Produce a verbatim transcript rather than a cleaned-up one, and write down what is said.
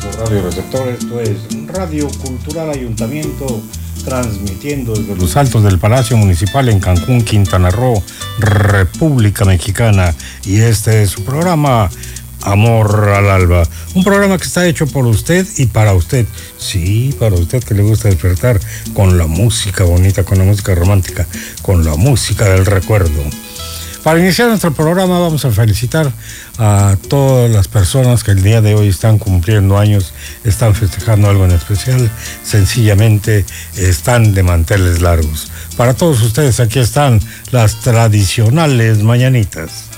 su radio receptor. Esto es Radio Cultural Ayuntamiento, transmitiendo desde los altos del Palacio Municipal en Cancún, Quintana Roo, República Mexicana. Y este es su programa Amor al Alba, un programa que está hecho por usted y para usted. Sí, para usted que le gusta despertar con la música bonita, con la música romántica, con la música del recuerdo. Para iniciar nuestro programa vamos a felicitar a todas las personas que el día de hoy están cumpliendo años, están festejando algo en especial, sencillamente están de manteles largos. Para todos ustedes aquí están las tradicionales mañanitas.